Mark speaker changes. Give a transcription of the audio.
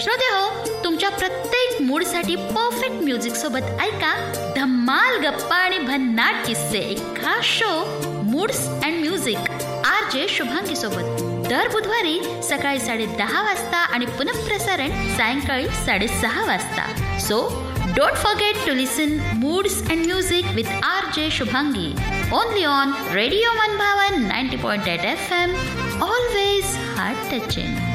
Speaker 1: श्रोतेहो, तुमच्या प्रत्येक मूडसाठी perfect music सोबत ऐका धम्माल गप्पा आणि भन्नाट किस्से, एक खास show moods and music RJ Shubhangi सोबत दर बुधवारी सकाळी 10:30 वाजता आणि पुनःप्रसारण सायंकाळी 6:30 वाजता. So don't forget to listen moods and music with RJ Shubhangi only on radio मनभावन 90.8 FM. Always heart touching.